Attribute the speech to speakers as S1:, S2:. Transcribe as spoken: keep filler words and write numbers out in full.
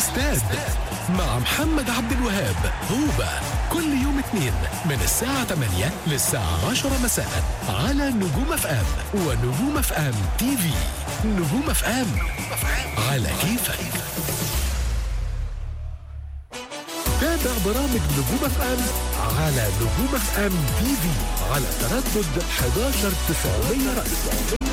S1: استاد مع محمد عبد الوهاب. هوبا كل يوم اثنين من الساعة ثمانية للساعة عشرة مساء على نجوم اف ام ونجوم اف ام تي في. نجوم اف ام على كيفك. تابع برامج نجوم اف ام على نجوم اف ام تي في على تردد أحد عشر تسعمية رأس.